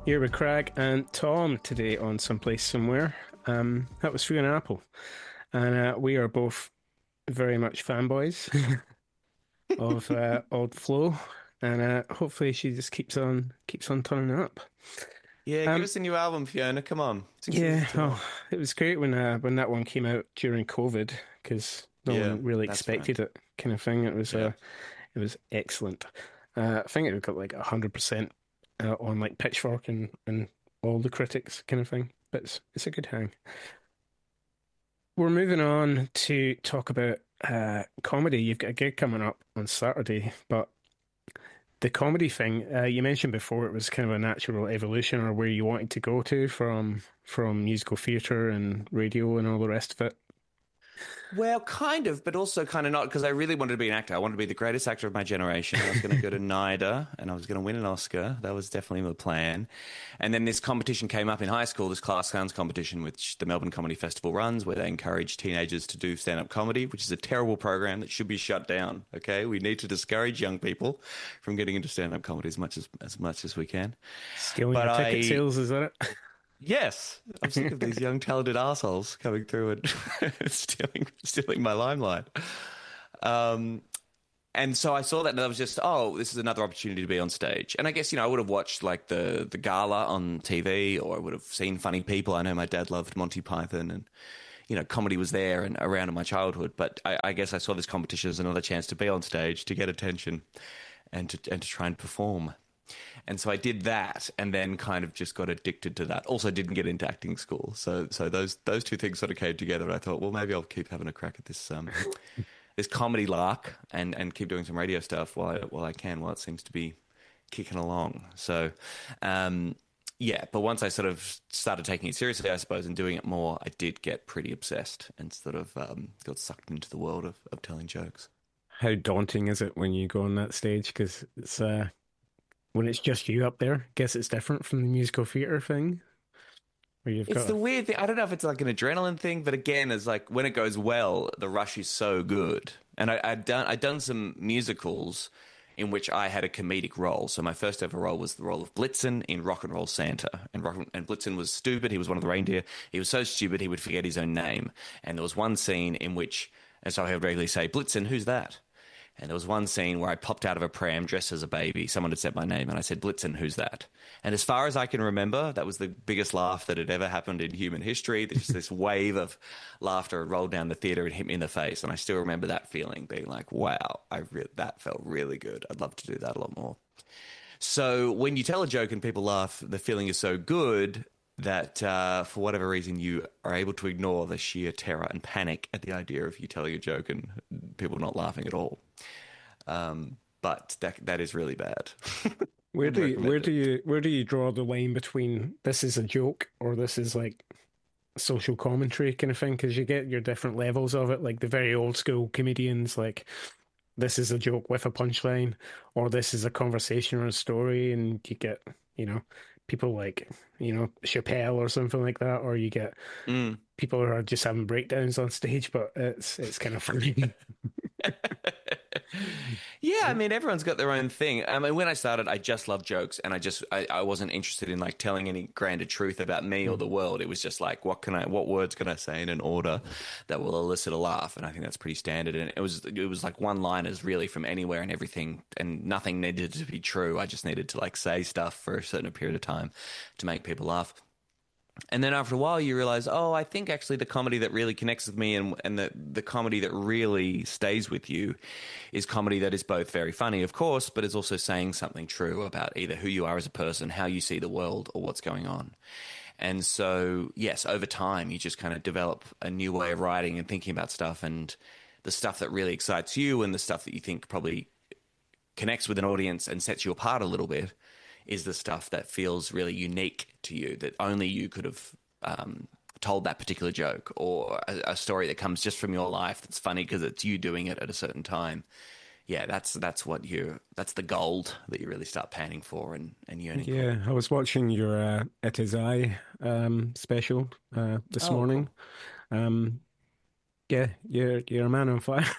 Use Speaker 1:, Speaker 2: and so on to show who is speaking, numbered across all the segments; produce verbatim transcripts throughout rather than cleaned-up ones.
Speaker 1: Here with Craig and Tom today on Someplace Somewhere. Um, that was Fiona Apple, and uh, we are both very much fanboys of uh, Old Flo, and uh, hopefully she just keeps on keeps on turning up.
Speaker 2: Yeah, give
Speaker 1: Um,
Speaker 2: us a new album, Fiona. Come on. Six years is
Speaker 1: yeah,
Speaker 2: too
Speaker 1: oh,
Speaker 2: long.
Speaker 1: it was great when uh, when that one came out during COVID because no
Speaker 2: Yeah,
Speaker 1: one really
Speaker 2: that's right.
Speaker 1: expected it, kind of thing. It was
Speaker 2: Yeah.
Speaker 1: uh, it was excellent. Uh, I think it got like a hundred percent uh, on like Pitchfork and and all the critics, kind of thing. But it's, it's a good hang. We're moving on to talk about uh, comedy. You've got a gig coming up on Saturday, but the comedy thing uh, you mentioned before, it was kind of a natural evolution, or where you wanted to go to from from musical theatre and radio and all the rest of it.
Speaker 2: Well, kind of, but also kind of not, because I really wanted to be an actor. I wanted to be the greatest actor of my generation. I was going to go to NIDA and I was going to win an Oscar. That was definitely the plan. And then this competition came up in high school, this class clowns competition, which the Melbourne Comedy Festival runs, where they encourage teenagers to do stand-up comedy, which is a terrible program that should be shut down. Okay, we need to discourage young people from getting into stand-up comedy as much as as much as we can.
Speaker 1: Stealing
Speaker 2: But
Speaker 1: your ticket
Speaker 2: I
Speaker 1: sales, is that
Speaker 2: Yes, I'm sick of these young talented assholes coming through and stealing stealing my limelight. Um, and so I saw that and I was just, oh, this is another opportunity to be on stage. And I guess, you know, I would have watched like the the gala on T V, or I would have seen funny people. I know my dad loved Monty Python, and you know, comedy was there and around in my childhood. But I, I guess I saw this competition as another chance to be on stage, to get attention, and to and to try and perform. And so I did that, and then kind of just got addicted to that. Also, didn't get into acting school, so so those those two things sort of came together. And I thought, well, maybe I'll keep having a crack at this um this comedy lark, and and keep doing some radio stuff while I, while I can, while it seems to be kicking along. So, um, yeah. But once I sort of started taking it seriously, I suppose, and doing it more, I did get pretty obsessed and sort of um, got sucked into the world of, of telling jokes.
Speaker 1: how daunting is it when you go on that stage? Because it's uh, when it's just you up there. Guess it's different from the musical theatre thing, where you've
Speaker 2: It's
Speaker 1: got
Speaker 2: the
Speaker 1: a,
Speaker 2: weird thing. I don't know if it's like an adrenaline thing, but again, it's like when it goes well, the rush is so good. And I, I'd done I'd done some musicals in which I had a comedic role. So my first ever role was the role of Blitzen in Rock and Roll Santa. And Rock, and Blitzen was stupid. He was one of the reindeer. He was so stupid he would forget his own name. And there was one scene in which, and so I would regularly say, Blitzen, who's that? And there was one scene where I popped out of a pram dressed as a baby. Someone had said my name, and I said, Blitzen, who's that? And as far as I can remember, that was the biggest laugh that had ever happened in human history. There's just this wave of laughter rolled down the theater and hit me in the face. And I still remember that feeling, being like, wow, I re- that felt really good. I'd love to do that a lot more. So when you tell a joke and people laugh, the feeling is so good that uh, for whatever reason you are able to ignore the sheer terror and panic at the idea of you telling a joke and people not laughing at all. Um, but that that is really bad.
Speaker 1: where
Speaker 2: Wouldn't
Speaker 1: do you where
Speaker 2: recommend
Speaker 1: do
Speaker 2: it.
Speaker 1: you where do you draw the line between this is a joke or this is like social commentary kind of thing? Because you get your different levels of it, like the very old school comedians, like this is a joke with a punchline, or this is a conversation or a story, and you get, you know, people like, you know, Chappelle or something like that, or you get
Speaker 2: Mm.
Speaker 1: people who are just having breakdowns on stage, but it's it's kind of funny.
Speaker 2: Yeah, I mean, everyone's got their own thing. I mean, when I started, I just loved jokes, and I just I, I wasn't interested in like telling any grander truth about me or the world. It was just like, what can I, what words can I say in an order that will elicit a laugh? And I think that's pretty standard. And it was it was like one liners really from anywhere and everything, and nothing needed to be true. I just needed to like say stuff for a certain period of time to make people laugh. And then after a while, you realize, oh, I think actually the comedy that really connects with me, and and the the comedy that really stays with you is comedy that is both very funny, of course, but is also saying something true about either who you are as a person, how you see the world, or what's going on. And so, yes, over time, you just kind of develop a new way of writing and thinking about stuff, and the stuff that really excites you and the stuff that you think probably connects with an audience and sets you apart a little bit is the stuff that feels really unique to you, that only you could have um, told that particular joke, or a, a story that comes just from your life that's funny because it's you doing it at a certain time. Yeah, that's that's what you that's the gold that you really start panning for and, and yearning for.
Speaker 1: Yeah, I was watching your uh, It Is I um, special uh, this
Speaker 2: Oh,
Speaker 1: morning.
Speaker 2: cool.
Speaker 1: Um, yeah, you're you're a man on fire.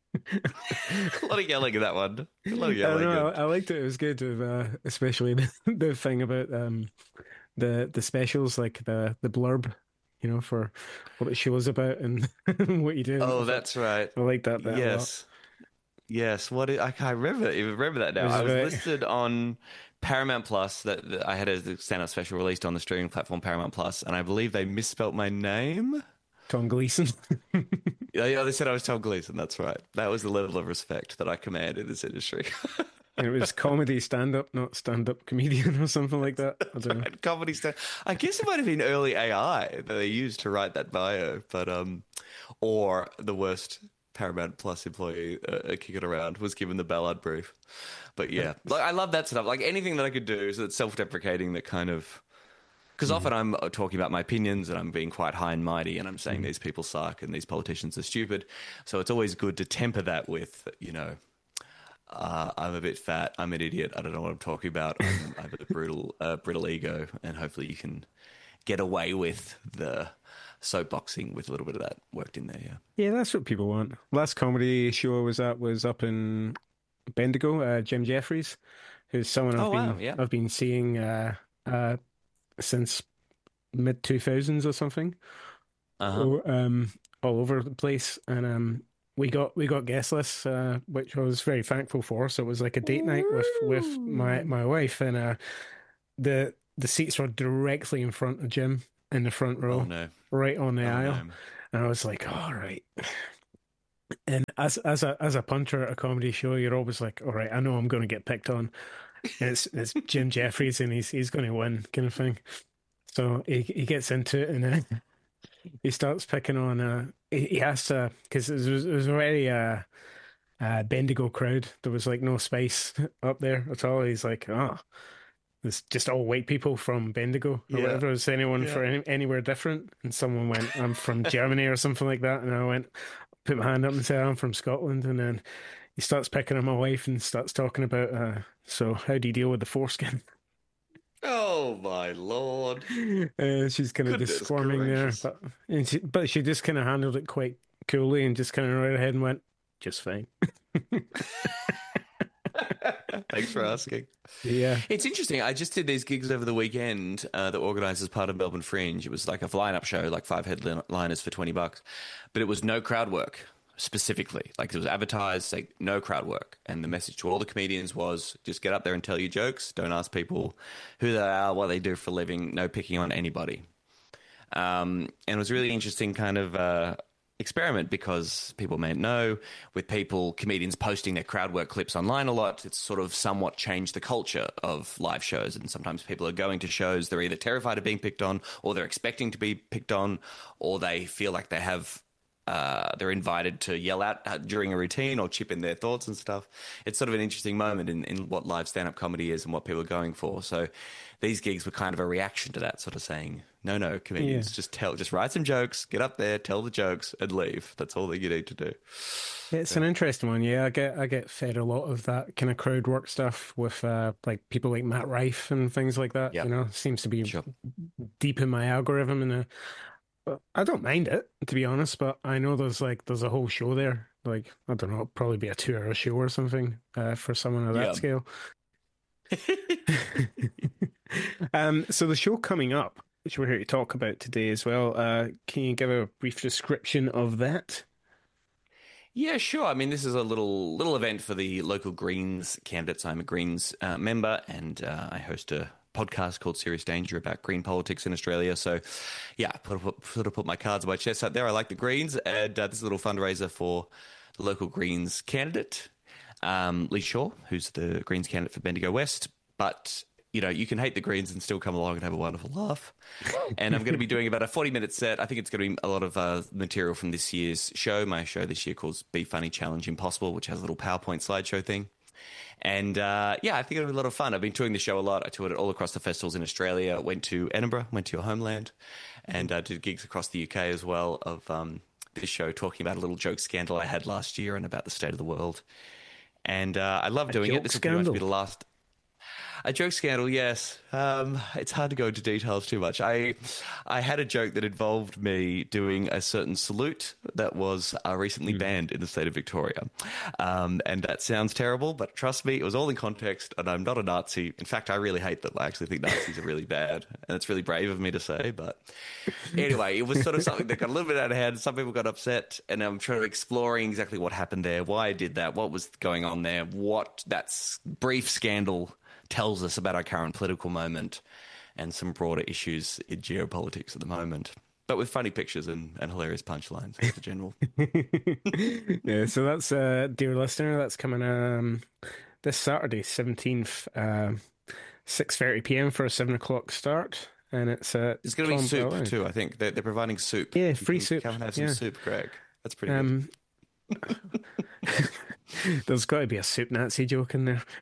Speaker 2: A lot of yelling in that one. A lot of
Speaker 1: I don't
Speaker 2: yelling.
Speaker 1: know. I,
Speaker 2: And
Speaker 1: I liked it. It was good. Uh, especially the, the thing about um the the specials, like the the blurb, you know, for what it shows about and what you do. I
Speaker 2: oh,
Speaker 1: thought
Speaker 2: that's right.
Speaker 1: I liked that bit a lot.
Speaker 2: Yes. Yes, what I I can't remember even remember that
Speaker 1: It
Speaker 2: now.
Speaker 1: was
Speaker 2: I was
Speaker 1: about
Speaker 2: listed on Paramount Plus that, that I had a stand-up special released on the streaming platform Paramount Plus, and I believe they misspelt my name.
Speaker 1: Tom Gleeson.
Speaker 2: Yeah, yeah, they said I was Tom Gleason. That's right. That was the level of respect that I command in this industry.
Speaker 1: And it was comedy stand up, not stand up comedian or something like that. I
Speaker 2: That's
Speaker 1: don't know.
Speaker 2: right. Comedy stand. I guess it might have been early A I that they used to write that bio, but um, or the worst Paramount Plus employee uh, kicking around was given the Ballard brief. But yeah, like I love that stuff. Like anything that I could do so that's self-deprecating, that kind of because
Speaker 1: Mhm.
Speaker 2: often I'm uh, talking about my opinions and I'm being quite high and mighty and I'm saying
Speaker 1: Mhm.
Speaker 2: these people suck and these politicians are stupid. So it's always good to temper that with, you know, uh, I'm a bit fat, I'm an idiot, I don't know what I'm talking about, I'm, I have a brutal, uh, brittle ego, and hopefully you can get away with the soapboxing with a little bit of that worked in there. Yeah.
Speaker 1: Yeah, that's what people want. Last comedy show I was at was up in Bendigo. Uh, Jim Jeffries, who's someone I've
Speaker 2: Oh wow,
Speaker 1: been
Speaker 2: yeah.
Speaker 1: I've been seeing uh, uh, since mid two thousands or something.
Speaker 2: Uh huh.
Speaker 1: Oh, um, all over the place, and um, we got we got guest lists, uh, which I was very thankful for. So it was like a date night with with my
Speaker 2: Ooh.
Speaker 1: my wife, and uh, the the seats were directly in front of Jim in the front
Speaker 2: Oh
Speaker 1: row,
Speaker 2: no.
Speaker 1: right on the
Speaker 2: Oh
Speaker 1: aisle,
Speaker 2: no.
Speaker 1: and I was like, all right. And as as a as a punter at a comedy show, you're always like, all right, I know I'm going to get picked on. And it's it's Jim Jeffries, and he's he's going to win, kind of thing. So he he gets into it, and then he starts picking on. Uh, he, he has to because it was it was a very uh, uh Bendigo crowd. There was like no space up there at all. He's like, oh, it's just all white people from Bendigo or
Speaker 2: Yeah.
Speaker 1: whatever. Is anyone
Speaker 2: Yeah.
Speaker 1: for any, anywhere different? And someone went, I'm from Germany or something like that. And I went, put my hand up and said, I'm from Scotland. And then he starts picking on my wife and starts talking about, uh, so how do you deal with the foreskin?
Speaker 2: Oh my lord.
Speaker 1: Uh, she's kind of just
Speaker 2: Goodness
Speaker 1: squirming there,
Speaker 2: gracious.
Speaker 1: but and she, but she just kind of handled it quite coolly and just kind of right ahead and went, just fine.
Speaker 2: Thanks for asking.
Speaker 1: Yeah.
Speaker 2: It's interesting. I just did these gigs over the weekend uh, that organised as part of Melbourne Fringe. It was like a lineup show, like five headliners for twenty bucks, but it was no crowd work specifically. Like it was advertised, like no crowd work. And the message to all the comedians was just get up there and tell your jokes. Don't ask people who they are, what they do for a living. No picking on anybody. Um, and it was really interesting kind of uh, experiment because people may know with people, comedians posting their crowd work clips online a lot, it's sort of somewhat changed the culture of live shows. And sometimes people are going to shows, they're either terrified of being picked on or they're expecting to be picked on or they feel like they have uh, they're invited to yell out uh, during a routine or chip in their thoughts and stuff. It's sort of an interesting moment in, in what live stand-up comedy is and what people are going for. So these gigs were kind of a reaction to that, sort of saying, no, no,
Speaker 1: Yeah.
Speaker 2: comedians, just tell, just write some jokes, get up there, tell the jokes, and leave. That's all that you need to do.
Speaker 1: It's an interesting one. Yeah, I get I get fed a lot of that kind of crowd work stuff with uh like people like Matt Rife and things like that.
Speaker 2: Yeah,
Speaker 1: You know, seems to be
Speaker 2: sure.
Speaker 1: deep in my algorithm, and uh, but I don't mind it to be honest. But I know there's like there's a whole show there. Like I don't know, it'll probably be a two-hour show or something uh, for someone of that
Speaker 2: Yeah.
Speaker 1: scale. Um, so the show coming up, which we're here to talk about today as well. Uh, can you give a brief description of that?
Speaker 2: Yeah, sure. I mean, this is a little little event for the local Greens candidates. I'm a Greens uh, member, and uh, I host a podcast called Serious Danger about green politics in Australia. So, yeah, put, put, sort of put my cards on my chest out there. I like the Greens, and uh, this is a little fundraiser for the local Greens candidate, um, Lee Shaw, who's the Greens candidate for Bendigo West. But you know, you can hate the Greens and still come along and have a wonderful laugh. And I'm going to be doing about a forty minute set. I think it's going to be a lot of uh, material from this year's show. My show this year calls Be Funny Challenge Impossible, which has a little PowerPoint slideshow thing. And uh, yeah, I think it'll be a lot of fun. I've been touring the show a lot. I toured it all across the festivals in Australia. Went to Edinburgh, went to your homeland, and uh, did gigs across the U K as well of um, this show, talking about a little joke scandal I had last year and about the state of the world. And uh, I love
Speaker 1: A
Speaker 2: doing it.
Speaker 1: joke
Speaker 2: This will pretty much be
Speaker 1: scandal.
Speaker 2: the last. A joke scandal, yes. Um, it's hard to go into details too much. I I had a joke that involved me doing a certain salute that was uh, recently mm. banned in the state of Victoria. Um, and that sounds terrible, but trust me, it was all in context, and I'm not a Nazi. In fact, I really hate them. I actually think Nazis are really bad, and it's really brave of me to say. But anyway, it was sort of something that got a little bit out of hand. Some people got upset, and I'm trying to exploring exactly what happened there, why I did that, what was going on there, what that brief scandal tells us about our current political moment and some broader issues in geopolitics at the moment. But with funny pictures and, and hilarious punchlines as a general.
Speaker 1: Yeah, so that's, uh, dear listener, that's coming um, this Saturday, seventeenth, uh, six thirty p.m. for a seven o'clock start. And it's uh,
Speaker 2: It's going to be soup Berlin. too, I think. They're, they're providing soup.
Speaker 1: Yeah, free you soup.
Speaker 2: Come and have some
Speaker 1: yeah.
Speaker 2: soup, Greg. That's pretty
Speaker 1: um, good. There's got to be a soup Nazi joke in there.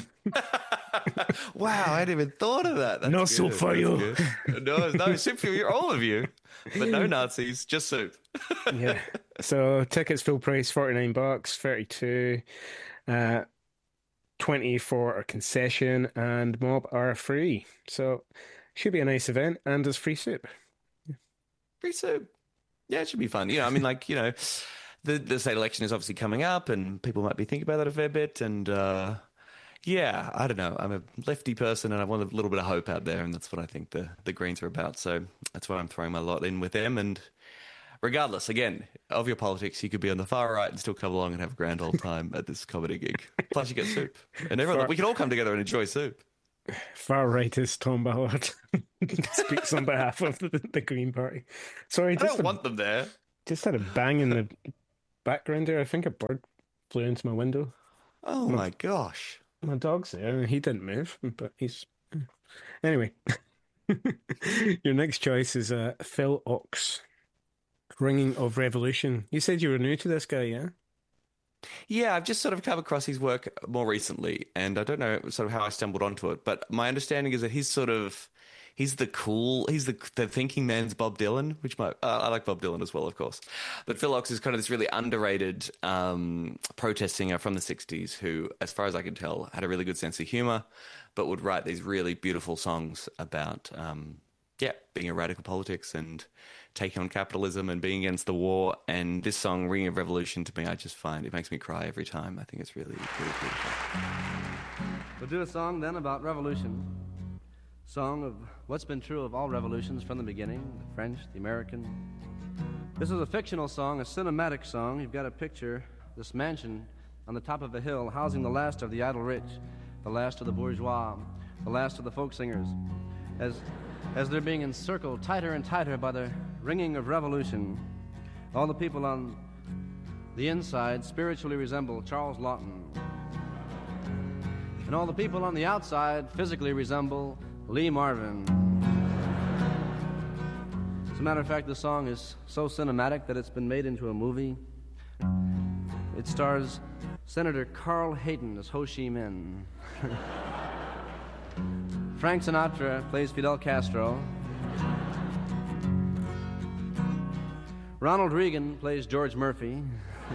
Speaker 2: Wow, I hadn't even thought of that. That's
Speaker 1: no
Speaker 2: good.
Speaker 1: soup for
Speaker 2: That's
Speaker 1: you.
Speaker 2: Good. No, no soup for you, all of you. But no Nazis, just soup.
Speaker 1: Yeah. So tickets full price, forty-nine bucks, thirty-two. Uh, twenty for a concession, and mob are free. So should be a nice event, and there's free soup.
Speaker 2: Free soup. Yeah, it should be fun. You know, I mean, like, you know, the the state election is obviously coming up, and people might be thinking about that a fair bit. And uh, yeah, I don't know. I'm a lefty person, and I want a little bit of hope out there, and that's what I think the the Greens are about. So that's why I'm throwing my lot in with them. And regardless, again, of your politics, you could be on the far right and still come along and have a grand old time at this comedy gig. Plus, you get soup, and everyone far, we can all come together and enjoy soup.
Speaker 1: Far rightist Tom Ballard speaks on behalf of the, the Green Party. Sorry,
Speaker 2: I
Speaker 1: just
Speaker 2: don't
Speaker 1: a,
Speaker 2: want them there.
Speaker 1: Just had a bang in the background there. I think a bird flew into my window.
Speaker 2: Oh my, my gosh!
Speaker 1: My dog's there, and he didn't move, but he's anyway. Your next choice is uh, Phil Ochs. Ringing of Revolution. You said you were new to this guy, yeah?
Speaker 2: Yeah, I've just sort of come across his work more recently, and I don't know sort of how I stumbled onto it, but my understanding is that he's sort of, he's the cool, he's the the thinking man's Bob Dylan, which might, uh, I like Bob Dylan as well, of course. But Phil Ochs is kind of this really underrated um, protest singer from the sixties who, as far as I can tell, had a really good sense of humor, but would write these really beautiful songs about, um, yeah, being a radical politics and taking on capitalism and being against the war. And this song, Ringing of Revolution, to me, I just find it makes me cry every time. I think it's really, really beautiful.
Speaker 3: We'll do a song then about revolution. Song of what's been true of all revolutions from the beginning, the French, the American. This is a fictional song, a cinematic song. You've got a picture, this mansion on the top of a hill housing the last of the idle rich, the last of the bourgeois, the last of the folk singers. As as they're being encircled tighter and tighter by the ringing of revolution, all the people on the inside spiritually resemble Charles Lawton. And all the people on the outside physically resemble Lee Marvin. As a matter of fact, the song is so cinematic that it's been made into a movie. It stars Senator Carl Hayden as Ho Chi Minh. Frank Sinatra plays Fidel Castro. Ronald Reagan plays George Murphy.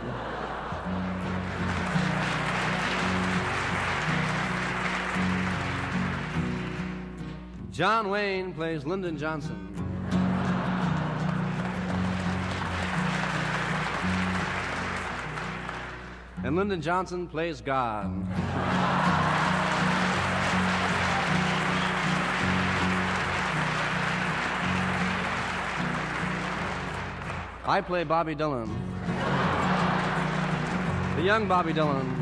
Speaker 3: John Wayne plays Lyndon Johnson. And Lyndon Johnson plays God. I play Bobby Dylan. The young Bobby Dylan.